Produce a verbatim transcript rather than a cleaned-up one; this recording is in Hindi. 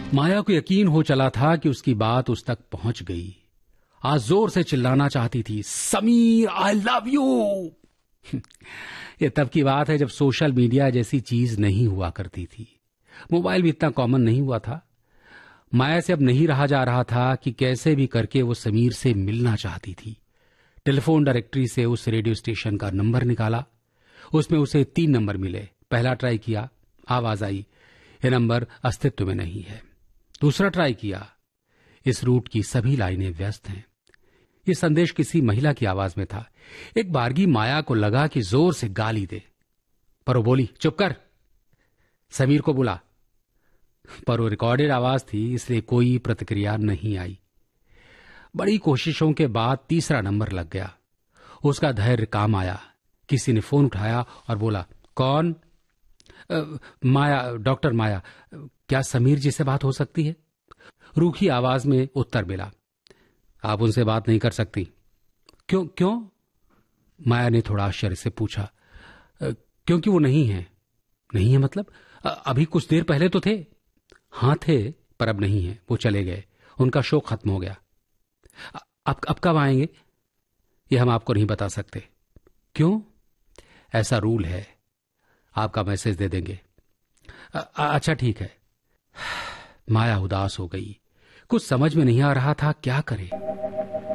माया को यकीन हो चला था कि उसकी बात उस तक पहुंच गई। आज जोर से चिल्लाना चाहती थी, समीर आई लव यू। ये तब की बात है जब सोशल मीडिया जैसी चीज नहीं हुआ करती थी, मोबाइल भी इतना कॉमन नहीं हुआ था। माया से अब नहीं रहा जा रहा था कि कैसे भी करके वो समीर से मिलना चाहती थी। टेलीफोन डायरेक्टरी से उस रेडियो स्टेशन का नंबर निकाला। उसमें उसे तीन नंबर मिले। पहला ट्राई किया, आवाज आई, ये नंबर अस्तित्व में नहीं है। दूसरा ट्राई किया, इस रूट की सभी लाइनें व्यस्त हैं। ये संदेश किसी महिला की आवाज में था। एक बारगी माया को लगा कि जोर से गाली दे, पर वो बोली, चुप कर, समीर को बुला। पर वो रिकॉर्डेड आवाज थी, इसलिए कोई प्रतिक्रिया नहीं आई। बड़ी कोशिशों के बाद तीसरा नंबर लग गया। उसका धैर्य काम आया। किसी ने फोन उठाया और बोला, कौन? आ, माया, डॉक्टर माया। क्या समीर जी से बात हो सकती है? रूखी आवाज में उत्तर मिला, आप उनसे बात नहीं कर सकती। क्यों क्यों? माया ने थोड़ा आश्चर्य से पूछा। क्योंकि वो नहीं है। नहीं है मतलब? अभी कुछ देर पहले तो थे। हां थे, पर अब नहीं है, वो चले गए, उनका शो खत्म हो गया। अब अब कब आएंगे ये हम आपको नहीं बता सकते। क्यों? ऐसा रूल है, आपका मैसेज दे देंगे। अच्छा ठीक है। माया उदास हो गई। कुछ समझ में नहीं आ रहा था क्या करे।